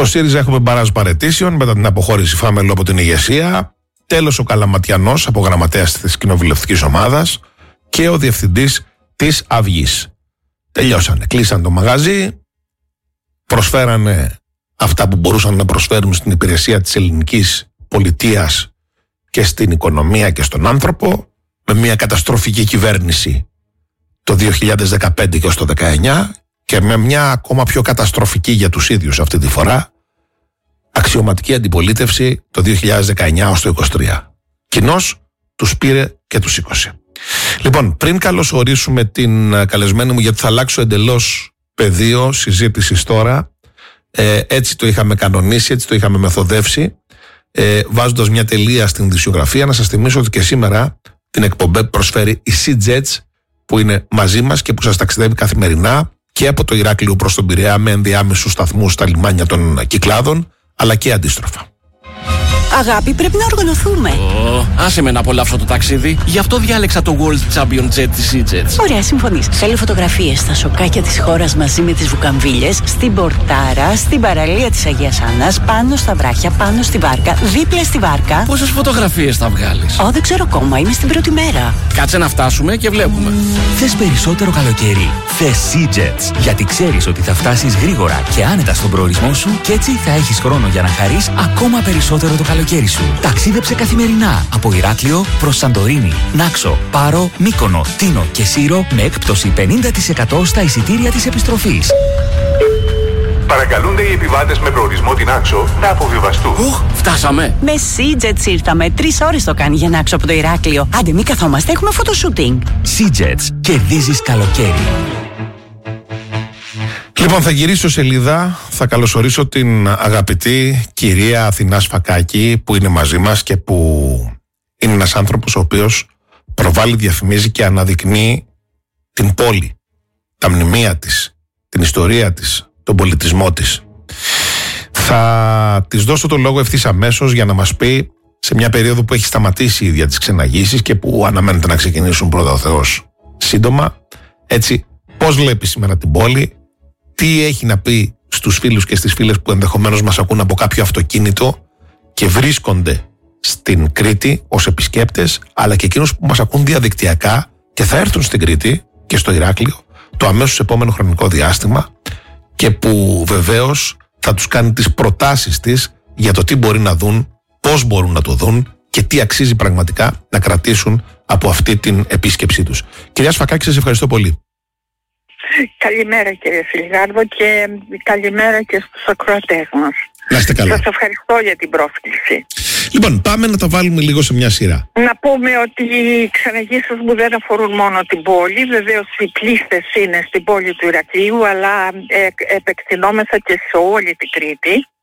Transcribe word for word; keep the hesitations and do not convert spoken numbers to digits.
Στο ΣΥΡΙΖΑ έχουμε μπαράζ παραιτήσεων μετά την αποχώρηση Φάμελου από την ηγεσία. Τέλος ο Καλαματιανός από γραμματέας της κοινοβουλευτικής ομάδας και ο διευθυντής της Αυγής. Τελειώσανε. Κλείσαν το μαγαζί, προσφέρανε αυτά που μπορούσαν να προσφέρουν στην υπηρεσία της ελληνικής πολιτείας και στην οικονομία και στον άνθρωπο, με μια καταστροφική κυβέρνηση το δύο χιλιάδες δεκαπέντε και ως το δεκαεννιά και με μια ακόμα πιο καταστροφική για τους ίδιους αυτή τη φορά αξιωματική αντιπολίτευση το δύο χιλιάδες δεκαεννιά ως το είκοσι τρία. Κοινώς τους πήρε και τους σήκωσε. Λοιπόν, πριν καλωσορίσουμε την καλεσμένη μου, γιατί θα αλλάξω εντελώς πεδίο συζήτησης τώρα, ε, έτσι το είχαμε κανονίσει, έτσι το είχαμε μεθοδεύσει, ε, βάζοντας μια τελεία στην ειδησιογραφία, να σας θυμίσω ότι και σήμερα την εκπομπή προσφέρει η Sea-Jets, που είναι μαζί μας και που σας ταξιδεύει καθημερινά και από το Ηράκλειο προς τον Πειραιά με ενδιάμεσους σταθμούς στα λιμάνια των Κυκλάδων, αλλά και αντίστροφα. Αγάπη, πρέπει να οργανωθούμε. Oh, άσε με να απολαύσω το ταξίδι. Γι' αυτό διάλεξα το World Champion Jet της Sea-Jets. Ωραία, συμφωνείς. Θέλω φωτογραφίες στα σοκάκια της χώρας μαζί με τις βουκαμβίλες, στην Πορτάρα, στην παραλία της Αγίας Άννας, πάνω στα βράχια, πάνω στη βάρκα, δίπλα στη βάρκα. Πόσες φωτογραφίες θα βγάλεις? Ω, δεν ξέρω ακόμα, είμαι στην πρώτη μέρα. Κάτσε να φτάσουμε και βλέπουμε. Θες περισσότερο καλοκαίρι? Θες Sea-Jets. Γιατί ξέρεις ότι θα φτάσεις γρήγορα και άνετα στον προορισμό σου και έτσι θα έχεις χρόνο για να χαρείς ακόμα περισσότερο το καλοκαίρι. Ταξίδεψε καθημερινά από Ηράκλειο προς Σαντορίνη, Νάξο, Πάρο, Μύκονο, Τίνο και Σύρο με έκπτωση πενήντα τοις εκατό στα εισιτήρια της επιστροφής. Παρακαλούνται οι επιβάτες με προορισμό την Νάξο να αποβιβαστούν. Οχ, φτάσαμε. Με Sea-Jets ήρθαμε. Τρεις ώρες το κάνει για Νάξο από το Ηράκλειο. Άντε, μη καθόμαστε, έχουμε φωτοσούτινγκ. Sea-Jets. Κερδίζεις καλοκαίρι. Λοιπόν, θα γυρίσω σελίδα, θα καλωσορίσω την αγαπητή κυρία Αθηνά Σφακάκη που είναι μαζί μας και που είναι ένας άνθρωπος ο οποίος προβάλλει, διαφημίζει και αναδεικνύει την πόλη, τα μνημεία της, την ιστορία της, τον πολιτισμό της. Θα της δώσω το λόγο ευθύς αμέσως για να μας πει, σε μια περίοδο που έχει σταματήσει η ίδια της ξεναγήσεις και που αναμένεται να ξεκινήσουν πρώτα ο Θεός σύντομα, έτσι πώς βλέπει σήμερα την πόλη, τι έχει να πει στους φίλους και στις φίλες που ενδεχομένως μας ακούν από κάποιο αυτοκίνητο και βρίσκονται στην Κρήτη ως επισκέπτες, αλλά και εκείνους που μας ακούν διαδικτυακά και θα έρθουν στην Κρήτη και στο Ηράκλειο το αμέσως επόμενο χρονικό διάστημα και που βεβαίως θα τους κάνει τις προτάσεις της για το τι μπορεί να δουν, πώς μπορούν να το δουν και τι αξίζει πραγματικά να κρατήσουν από αυτή την επίσκεψή τους. Κυρία Σφακάκη, σας ευχαριστώ πολύ. Καλημέρα κύριε Φιλιγάρδο και καλημέρα και στους ακροατές μας. Να είστε καλά. Σας ευχαριστώ για την πρόσκληση. Λοιπόν, πάμε να τα βάλουμε λίγο σε μια σειρά. Να πούμε ότι οι ξεναγήσεις μου δεν αφορούν μόνο την πόλη. Βεβαίως οι πλήστες είναι στην πόλη του Ηρακλείου, αλλά ε, επεκτηνόμεθα και σε όλη την Κρήτη.